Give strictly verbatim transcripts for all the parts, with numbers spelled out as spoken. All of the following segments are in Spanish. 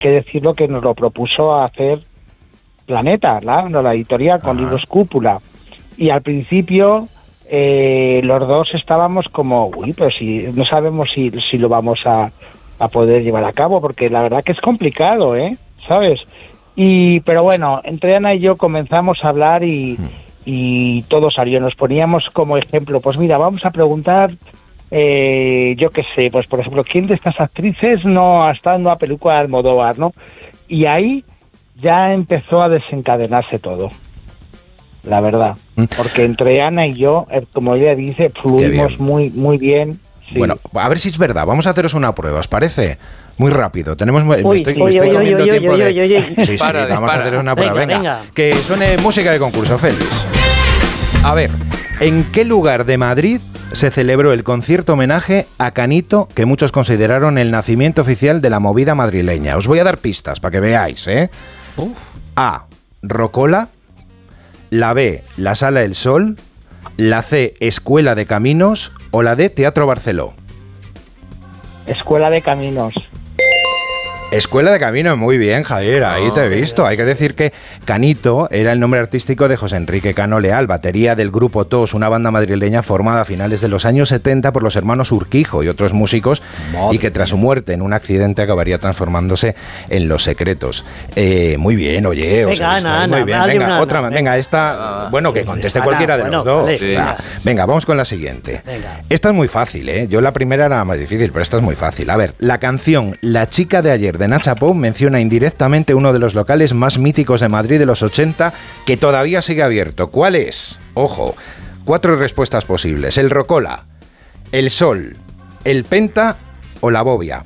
que decirlo que nos lo propuso hacer Planeta, ¿la, no, la editorial con Ajá. libros Cúpula. Y al principio eh, los dos estábamos como, uy, pero si no sabemos si, si lo vamos a, a poder llevar a cabo, porque la verdad que es complicado, ¿eh? ¿Sabes? Y pero bueno, entre Ana y yo comenzamos a hablar y, y todo salió. Nos poníamos como ejemplo, pues mira, vamos a preguntar, eh, yo qué sé, pues por ejemplo, ¿quién de estas actrices no ha estado en una película de Almodóvar, no? Y ahí ya empezó a desencadenarse todo, la verdad, porque entre Ana y yo, como ella dice, fluimos muy muy bien. Sí. Bueno, a ver si es verdad, vamos a haceros una prueba, ¿os parece? Muy rápido, tenemos, uy, me estoy, uy, me estoy uy, comiendo uy, tiempo uy, de... Uy, uy, uy. Sí, sí, para, vamos dispara. a hacer una prueba, venga, venga, venga, que suene música de concurso, Félix. A ver, ¿en qué lugar de Madrid se celebró el concierto homenaje a Canito que muchos consideraron el nacimiento oficial de la movida madrileña? Os voy a dar pistas para que veáis, ¿eh? Uf. A. Rocola. La B. La Sala del Sol. La C. Escuela de Caminos. O la D. Teatro Barceló. Escuela de Caminos. Escuela de Caminos, muy bien, Javier, ahí oh, te he visto. Hay que decir que Canito era el nombre artístico de José Enrique Cano Leal, batería del grupo T O S, una banda madrileña formada a finales de los años setenta por los hermanos Urquijo y otros músicos, Madre y que tras su muerte en un accidente acabaría transformándose en Los Secretos. Eh, muy bien, oye, os venga, he visto, Ana, muy Ana, bien. Ana, Venga, Ana, otra, Ana, venga, esta, bueno, que conteste Ana, cualquiera de bueno, los dos. Vale, sí. venga. venga, vamos con la siguiente. Venga. Esta es muy fácil, ¿eh? Yo la primera era más difícil, pero esta es muy fácil. A ver, la canción La chica de ayer de Nacha Pou menciona indirectamente uno de los locales más míticos de Madrid de los ochenta que todavía sigue abierto. ¿Cuál es? Ojo, cuatro respuestas posibles. El Rocola, el Sol, el Penta o la Bobia.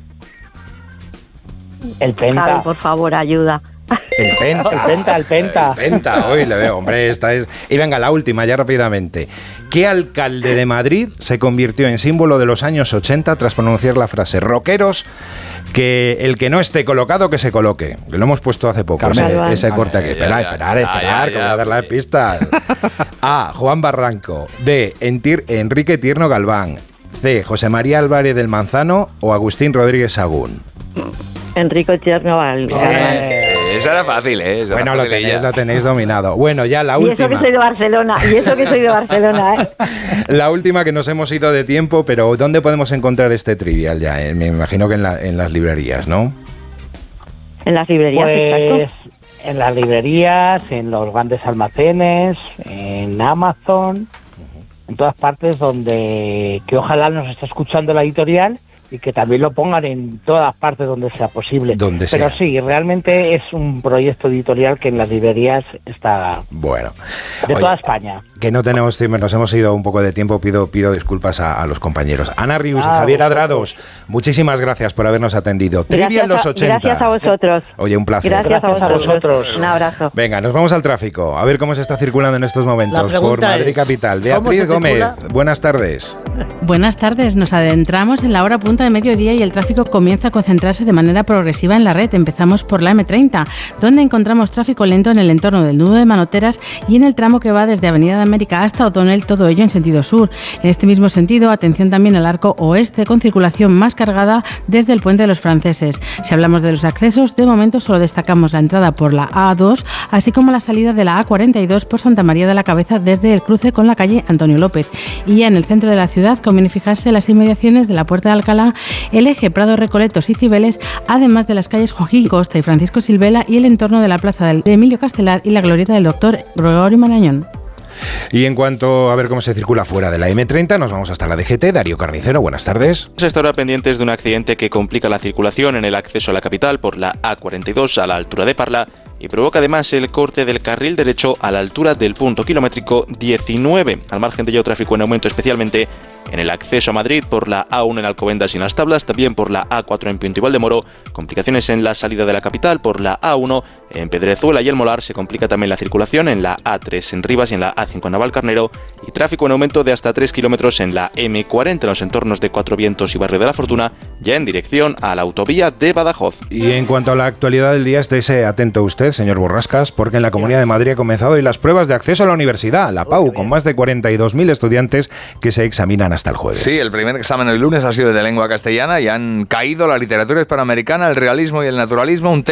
El Penta. Javi, por favor, ayuda. El Penta. El Penta, el Penta. El Penta, hoy le veo, hombre, esta es... Y venga, la última, ya rápidamente. ¿Qué alcalde de Madrid se convirtió en símbolo de los años ochenta tras pronunciar la frase rockeros, que el que no esté colocado, que se coloque? Que lo hemos puesto hace poco, ese, ese corte aquí. Esperad, esperad, esperad, que voy a dar las pistas. A. Juan Barranco. B. Enrique Tierno Galván. C. José María Álvarez del Manzano o Agustín Rodríguez Sagún. Enrique Tierno Galván. Esa era fácil, ¿eh? Esa bueno, fácil lo tenéis, ella. lo tenéis dominado. Bueno, ya la y última. Y eso que soy de Barcelona, y eso que soy de Barcelona, ¿eh? La última, que nos hemos ido de tiempo, pero ¿dónde podemos encontrar este trivial ya? Eh, me imagino que en, la, en las librerías, ¿no? En las librerías, pues, exacto. En las librerías, en los grandes almacenes, en Amazon, en todas partes donde, que ojalá nos esté escuchando la editorial y que también lo pongan en todas partes donde sea posible. Donde Pero sea. sí, realmente es un proyecto editorial que en las librerías está bueno de Oye, toda España. Que no tenemos tiempo, nos hemos ido un poco de tiempo, pido pido disculpas a, a los compañeros. Ana Rius ah, y Javier Adrados, muchísimas gracias por habernos atendido. Trivia en los ochenta. Gracias a vosotros. Oye, un placer. Gracias, gracias a, vosotros. a vosotros. Un abrazo. Venga, nos vamos al tráfico, a ver cómo se está circulando en estos momentos por Madrid es, capital. Beatriz Gómez, buenas tardes. Buenas tardes, nos adentramos en la hora punta de mediodía y el tráfico comienza a concentrarse de manera progresiva en la red. Empezamos por la eme treinta, donde encontramos tráfico lento en el entorno del nudo de Manoteras y en el tramo que va desde Avenida de América hasta O'Donnell, todo ello en sentido sur. En este mismo sentido, atención también al arco oeste, con circulación más cargada desde el Puente de los Franceses. Si hablamos de los accesos, de momento solo destacamos la entrada por la A dos, así como la salida de la A cuarenta y dos por Santa María de la Cabeza desde el cruce con la calle Antonio López. Y ya en el centro de la ciudad conviene fijarse en las inmediaciones de la Puerta de Alcalá, el eje Prado Recoletos y Cibeles, además de las calles Joaquín Costa y Francisco Silvela y el entorno de la plaza de Emilio Castelar y la glorieta del doctor Gregorio Marañón. Y en cuanto a ver cómo se circula fuera de la eme treinta, nos vamos hasta la D G T. Darío Carnicero, buenas tardes. Se está ahora pendientes de un accidente que complica la circulación en el acceso a la capital por la A cuarenta y dos a la altura de Parla y provoca además el corte del carril derecho a la altura del punto kilométrico diecinueve. Al margen de ello, tráfico en aumento especialmente en el acceso a Madrid por la A uno en Alcobendas y en Las Tablas, también por la A cuatro en Pinto y Valdemoro, complicaciones en la salida de la capital por la A uno en Pedrezuela y El Molar, se complica también la circulación en la A tres en Rivas y en la A cinco en Navalcarnero, y tráfico en aumento de hasta tres kilómetros en la eme cuarenta en los entornos de Cuatro Vientos y Barrio de la Fortuna, ya en dirección a la autovía de Badajoz. Y en cuanto a la actualidad del día, estése atento usted, señor Borrascas, porque en la Comunidad de Madrid ha comenzado hoy las pruebas de acceso a la universidad, la PAU, con más de cuarenta y dos mil estudiantes que se examinan hasta el jueves. Sí, el primer examen el lunes ha sido de lengua castellana y han caído la literatura hispanoamericana, el realismo y el naturalismo, un